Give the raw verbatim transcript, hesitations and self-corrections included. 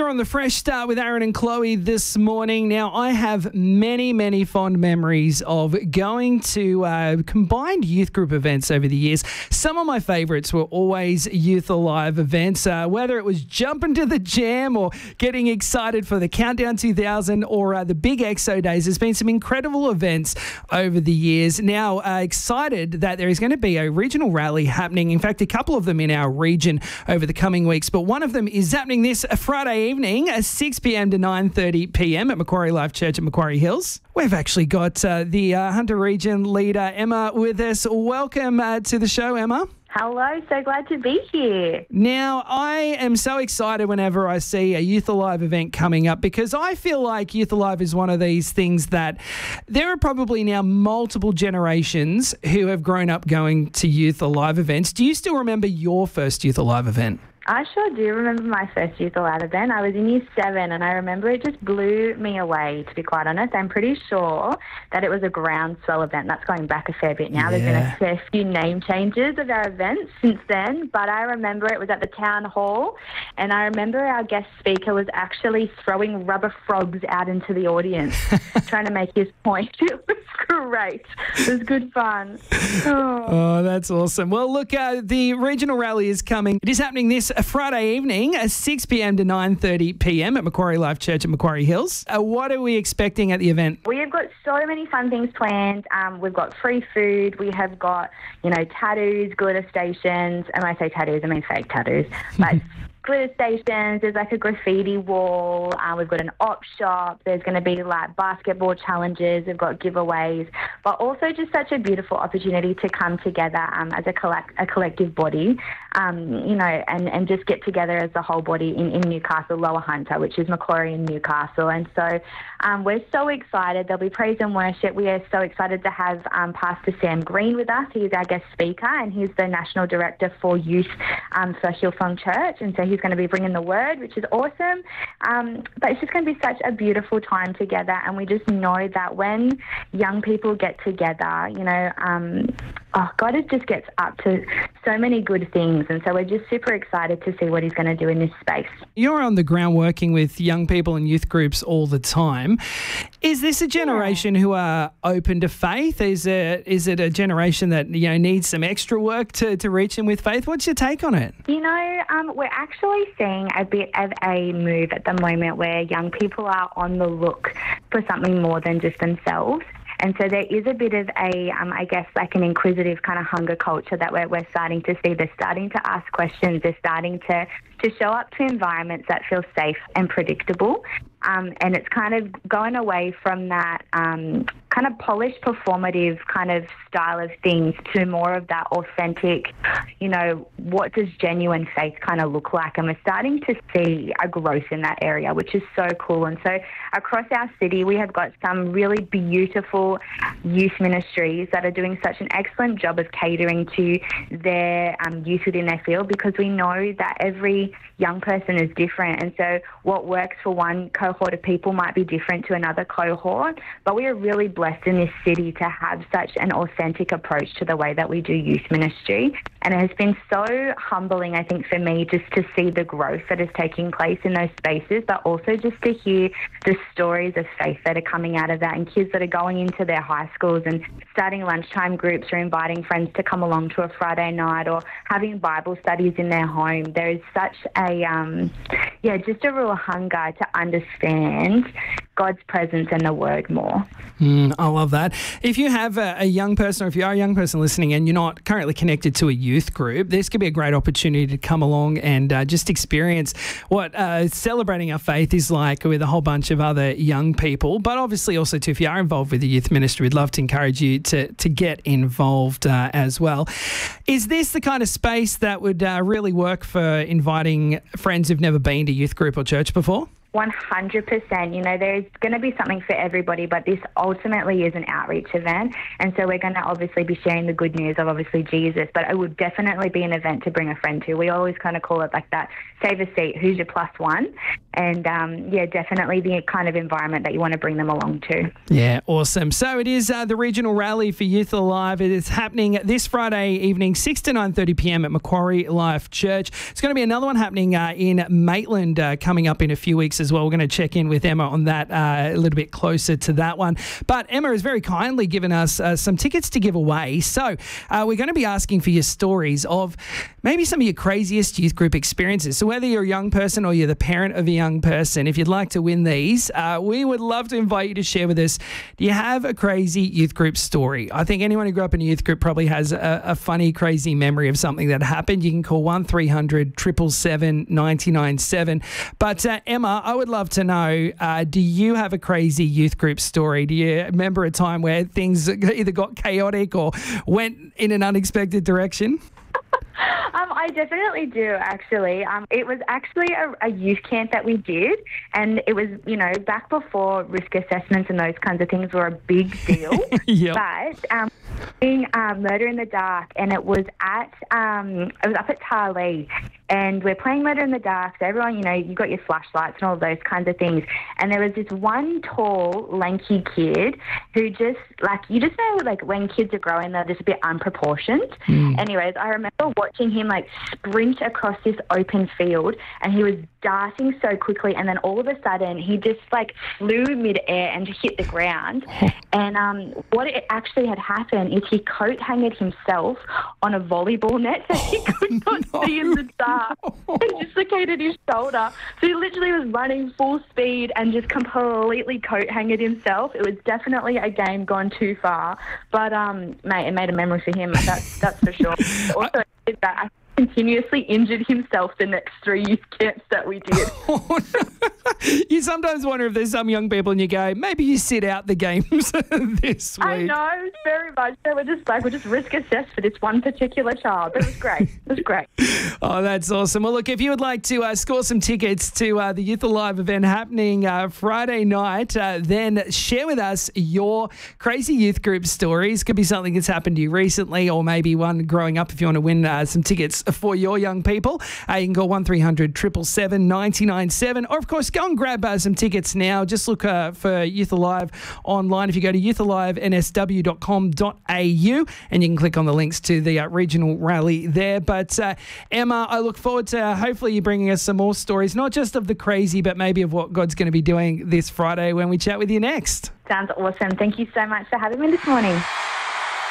You're on the Fresh Start with Aaron and Chloe this morning. Now, I have many, many fond memories of going to uh, combined youth group events over the years. Some of my favourites were always Youth Alive events, uh, whether it was jumping to the jam or getting excited for the Countdown two thousand or uh, the Big Exo Days. There's been some incredible events over the years. Now, uh, excited that there is going to be a regional rally happening. In fact, a couple of them in our region over the coming weeks, but one of them is happening this Friday evening at six p.m. to nine thirty p.m. at Macquarie Life Church at Macquarie Hills. We've actually got uh, the uh, Hunter Region leader, Emma, with us. Welcome uh, to the show, Emma. Hello, so glad to be here. Now, I am so excited whenever I see a Youth Alive event coming up because I feel like Youth Alive is one of these things that there are probably now multiple generations who have grown up going to Youth Alive events. Do you still remember your first Youth Alive event? I sure do remember my first Youth Alive event. I was in year seven and I remember it just blew me away, to be quite honest. I'm pretty sure that it was a groundswell event. That's going back a fair bit now. Yeah. There's been a fair few name changes of our events since then, but I remember it was at the town hall and I remember our guest speaker was actually throwing rubber frogs out into the audience, trying to make his point. It was great. It was good fun. Oh, oh that's awesome. Well, look, uh, the regional rally is coming. It is happening this Friday evening at six p.m. to nine thirty p.m. at Macquarie Life Church at Macquarie Hills. Uh, what are we expecting at the event? We have got so many fun things planned. Um, we've got free food. We have got, you know, tattoos, glitter stations. And when I say tattoos, I mean fake tattoos. But glitter stations, there's like a graffiti wall, uh, we've got an op shop, there's going to be like basketball challenges, we've got giveaways, but also just such a beautiful opportunity to come together um, as a, collect- a collective body, um, you know, and, and just get together as the whole body in, in Newcastle, Lower Hunter, which is Macquarie and Newcastle. And so um, we're so excited. There'll be praise and worship. We are so excited to have um, Pastor Sam Green with us. He's our guest speaker and he's the National Director for Youth um, for Hillsong Church. And so he's going to be bringing the word, which is awesome. Um, but it's just going to be such a beautiful time together. And we just know that when young people get together, you know, um, oh, God just gets up to so many good things. And so we're just super excited to see what he's going to do in this space. You're on the ground working with young people and youth groups all the time. Is this a generation yeah. who are open to faith? Is it, is it a generation that, you know, needs some extra work to, to reach them with faith? What's your take on it? You know, um, we're actually seeing a bit of a move at the moment where young people are on the look for something more than just themselves. And so there is a bit of a, um, I guess, like an inquisitive kind of hunger culture that we're, we're starting to see. They're starting to ask questions. They're starting to, to show up to environments that feel safe and predictable. Um, and it's kind of going away from that um, kind of polished, performative kind of style of things to more of that authentic, you know, what does genuine faith kind of look like? And we're starting to see a growth in that area, which is so cool. And so across our city, we have got some really beautiful youth ministries that are doing such an excellent job of catering to their um, youth within their field, because we know that every young person is different. And so what works for one cohort of people might be different to another cohort. But we are really blessed in this city to have such an authentic approach to the way that we do youth ministry. And it has been so humbling, I think, for me just to see the growth that is taking place in those spaces, but also just to hear the stories of faith that are coming out of that, and kids that are going into their high schools and starting lunchtime groups or inviting friends to come along to a Friday night or having Bible studies in their home. There is such a, um, yeah, just a real hunger to understand God's presence and the word more. Mm, I love that. If you have a, a young person, or if you are a young person listening and you're not currently connected to a youth group, this could be a great opportunity to come along and uh, just experience what uh, celebrating our faith is like with a whole bunch of other young people. But obviously also too, if you are involved with the youth ministry, we'd love to encourage you to, to get involved uh, as well. Is this the kind of space that would uh, really work for inviting friends who've never been to youth group or church before? one hundred percent. You know, there's going to be something for everybody, but this ultimately is an outreach event. And so we're going to obviously be sharing the good news of obviously Jesus, but it would definitely be an event to bring a friend to. We always kind of call it like that, save a seat, who's your plus one? And um, yeah, definitely the kind of environment that you want to bring them along to. Yeah, awesome. So it is uh, the regional rally for Youth Alive. It is happening this Friday evening, six to nine thirty p.m. at Macquarie Life Church. It's going to be another one happening uh, in Maitland uh, coming up in a few weeks as well. We're going to check in with Emma on that uh, a little bit closer to that one. But Emma has very kindly given us uh, some tickets to give away. So uh, we're going to be asking for your stories of maybe some of your craziest youth group experiences. So whether you're a young person or you're the parent of a young person, if you'd like to win these, uh, we would love to invite you to share with us. Do you have a crazy youth group story? I think anyone who grew up in a youth group probably has a, a funny, crazy memory of something that happened. You can call one three hundred seven seven seven nine nine seven. But uh, Emma, I would love to know, uh, do you have a crazy youth group story? Do you remember a time where things either got chaotic or went in an unexpected direction? Um, I definitely do, actually. Um, it was actually a, a youth camp that we did, and it was, you know, back before risk assessments and those kinds of things were a big deal. Yep. But um, being uh, Murder in the Dark, and it was at, um, it was up at Tarlee, and we're playing Murder in the Dark. So everyone, you know, you got your flashlights and all those kinds of things. And there was this one tall, lanky kid who just, like, you just know, like, when kids are growing, they're just a bit unproportioned. Mm. Anyways, I remember watching him, like, sprint across this open field, and he was darting so quickly, and then all of a sudden he just, like, flew mid-air and hit the ground. And um, what it actually had happened is he coat-hanged himself on a volleyball net that he could not no. see in the dark. And dislocated his shoulder. So he literally was running full speed and just completely coat-hanged himself. It was definitely a game gone too far. But, um, mate, it made a memory for him. That's, that's for sure. Also, did that, I continuously injured himself the next three youth camps that we did. Oh, no. You sometimes wonder if there's some young people and you go, maybe you sit out the games this week. I know, very much. So we're just like, we're just risk assessed for this one particular child. But it was great. It was great. Oh, that's awesome. Well, look, if you would like to uh, score some tickets to uh, the Youth Alive event happening uh, Friday night, uh, then share with us your crazy youth group stories. Could be something that's happened to you recently, or maybe one growing up if you want to win uh, some tickets for your young people. Uh, you can call one three hundred seven seven seven nine nine seven, or of course go and grab uh, some tickets now. Just look uh, for Youth Alive online. If you go to youth alive n s w dot com dot a u, and you can click on the links to the uh, regional rally there. But uh, Emma, I look forward to uh, hopefully you bringing us some more stories, not just of the crazy, but maybe of what God's going to be doing this Friday when we chat with you next. Sounds awesome. Thank you so much for having me this morning.